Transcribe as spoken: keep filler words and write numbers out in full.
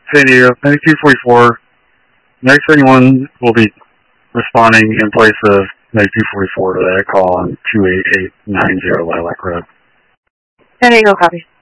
San Diego, ninety-two forty-four. Next anyone will be responding in place of ninety-two forty-four to that call on two eight eight nine zero Lilac Road. San Diego, copy.